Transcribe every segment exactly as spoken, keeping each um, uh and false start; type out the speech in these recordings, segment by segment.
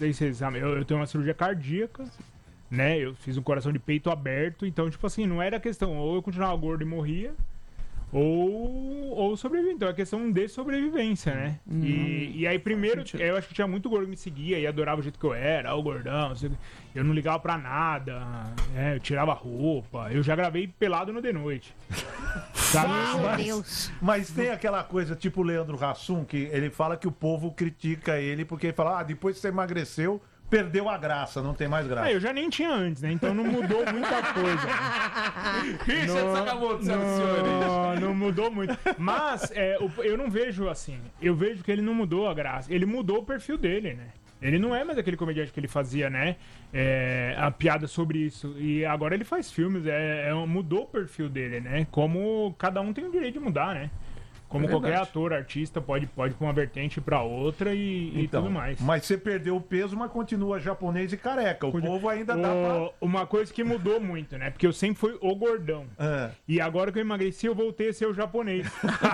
sei se vocês sabem, eu, eu tenho uma cirurgia cardíaca, né? Eu fiz um coração de peito aberto, então, tipo assim, não era questão, ou eu continuava gordo e morria, ou, ou sobreviver. Então é questão de sobrevivência, né? Hum, e, e aí, primeiro, eu acho que tinha muito gordo que me seguia e adorava o jeito que eu era, o gordão, eu não ligava pra nada, né? Eu tirava roupa, eu já gravei pelado no The Noite. Meu Deus. Mas tem aquela coisa, tipo o Leandro Hassum, que ele fala que o povo critica ele, porque ele fala, ah, depois que você emagreceu, perdeu a graça, não tem mais graça. É, eu já nem tinha antes, né? Então não mudou muita coisa. Isso é Sakamoto, senhoras e senhores. Não mudou muito. Mas é, eu não vejo assim. Eu vejo que ele não mudou a graça. Ele mudou o perfil dele, né? Ele não é mais aquele comediante que ele fazia, né? É, a piada sobre isso. E agora ele faz filmes. É, é, mudou o perfil dele, né? Como cada um tem o direito de mudar, né? Como é qualquer ator, artista, pode, pode ir pra uma vertente pra outra e, então, e tudo mais. Mas você perdeu o peso, mas continua japonês e careca. O Podia... povo ainda o... dá pra... Uma coisa que mudou muito, né? Porque eu sempre fui o gordão. É. E agora que eu emagreci, eu voltei a ser o japonês.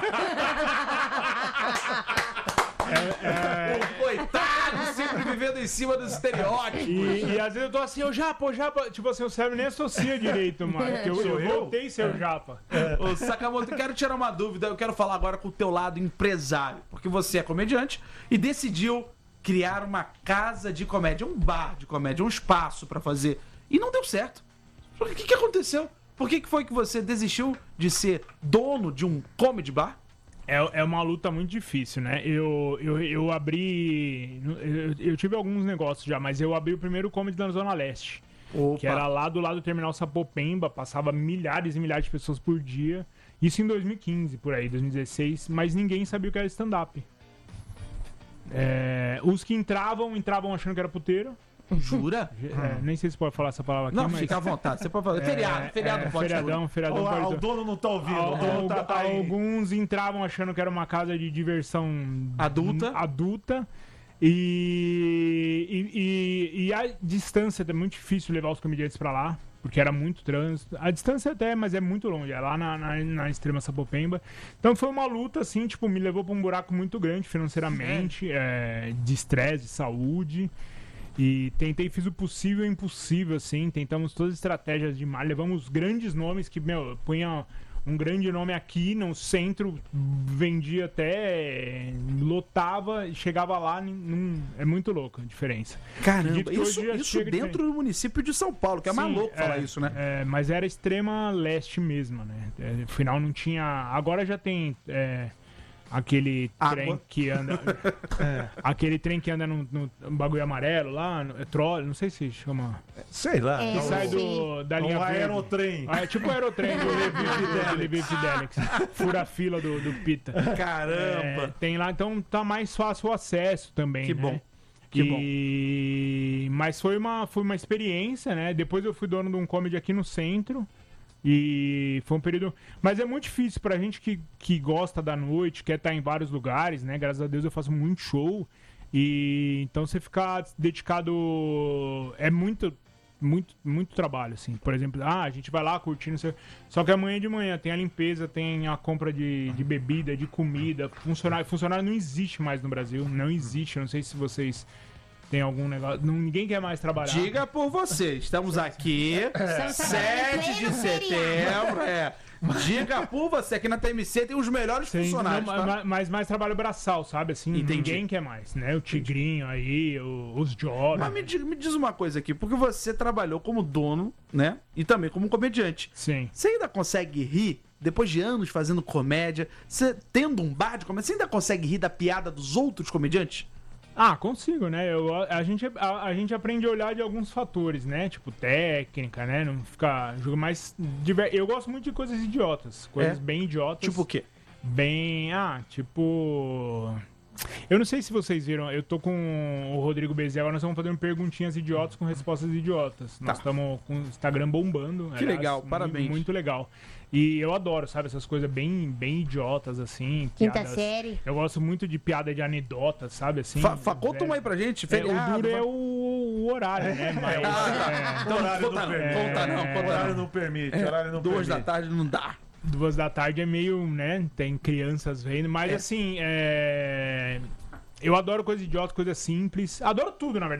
é, é... O coitado, sempre vivendo em cima dos estereótipos. E, e às vezes eu tô assim, o japa, o japa. Tipo assim, o cérebro nem associa direito, mano. É. Eu, eu, eu voltei a ser o japa. É. Ô, Sakamoto, eu quero tirar uma dúvida. Eu quero falar agora com o teu lado empresário. Porque você é comediante e decidiu criar uma casa de comédia, um bar de comédia, um espaço pra fazer. E não deu certo. O que, que aconteceu? Por que, que foi que você desistiu de ser dono de um comedy bar? É, é uma luta muito difícil, né? Eu, eu, eu abri... Eu, eu tive alguns negócios já, mas eu abri o primeiro comedy na Zona Leste. Opa. Que era lá do lado do Terminal Sapopemba. Passava milhares e milhares de pessoas por dia. Isso em dois mil e quinze, por aí, dois mil e dezesseis. Mas ninguém sabia o que era stand-up. É, os que entravam, entravam achando que era puteiro. Jura? É, nem sei se pode falar essa palavra aqui, não, mas... fica à vontade. Você pode falar. Feriado, é, feriado é, pode feriadão, feriadão. Ah, o dono não tá ouvindo. Al, o dono tá, tá alguns entravam achando que era uma casa de diversão adulta. adulta e, e, e, e a distância é muito difícil levar os comediantes pra lá, porque era muito trânsito. A distância até, mas é muito longe, é lá na, na, na extrema Sapopemba. Então foi uma luta, assim, tipo, me levou pra um buraco muito grande financeiramente, é, de estresse, de saúde. E tentei, fiz o possível e o impossível, assim. Tentamos todas as estratégias de mar. Levamos grandes nomes que, meu, punha um grande nome aqui no centro, vendia até, lotava e chegava lá. Num, é muito louco a diferença. Caramba, isso, isso dentro do município de São Paulo, que é mais louco falar isso, né? É, mas era extrema leste mesmo, né? É, afinal não tinha... Agora já tem... É, aquele Água. trem que anda. é, aquele trem que anda no, no bagulho amarelo lá, no, é trolley, não sei se chama. Sei lá. Que é, sai do, da linha um verde. aerotrem. Ah, é tipo o aerotrem do Levi Fidelix. Fura a fila do, do Pita. Caramba! É, tem lá, então tá mais fácil o acesso também. Que né? bom. Que e... bom. Mas foi uma, foi uma experiência, né? Depois eu fui dono de um comedy aqui no centro. E foi um período... Mas é muito difícil pra gente que, que gosta da noite, quer estar em vários lugares, né? Graças a Deus eu faço muito show. E então você ficar dedicado... É muito, muito, muito trabalho, assim. Por exemplo, ah, a gente vai lá curtindo... Só que amanhã de manhã tem a limpeza, tem a compra de, de bebida, de comida. Funcionário, funcionário não existe mais no Brasil. Não existe. Eu não sei se vocês... Tem algum negócio... Não, ninguém quer mais trabalhar. Diga por você. Estamos aqui, é. sete de setembro. É. Diga por você. Aqui na T M C tem os melhores Sim, funcionários. Não, tá? Mas mais trabalho braçal, sabe? Assim, Entendi. Ninguém quer mais, né? O Tigrinho aí, o, os Jordan. Mas me diz, me diz uma coisa aqui. Porque você trabalhou como dono, né? E também como comediante. Sim. Você ainda consegue rir? Depois de anos fazendo comédia, você tendo um bar de comédia, você ainda consegue rir da piada dos outros comediantes? Ah, consigo, né? Eu, a, gente, a, a gente aprende a olhar de alguns fatores, né? Tipo, técnica, né? Não ficar... Jogo mais... Diver... Eu gosto muito de coisas idiotas. Coisas é? bem idiotas. Tipo o quê? Bem... Ah, tipo... Eu não sei se vocês viram, eu tô com o Rodrigo Bezerra, agora nós estamos fazendo perguntinhas idiotas com respostas idiotas. Tá. Nós estamos com o Instagram bombando. Que aliás, legal, parabéns. Muito, muito legal. E eu adoro, sabe, essas coisas bem, bem idiotas, assim. Quinta piadas. série. Eu gosto muito de piada de anedotas, sabe, assim. Fa, fa, conta uma aí pra gente, feriado. É, o duro é o, o horário, né? Mas, ah, é, então, horário conta, não, não, é, conta não, conta horário não. não permite, horário não Duas permite. da tarde não dá. Duas da tarde é meio, né, tem crianças vendo, mas é. assim, é... Eu adoro coisas idiotas, coisas simples. Adoro tudo, na verdade.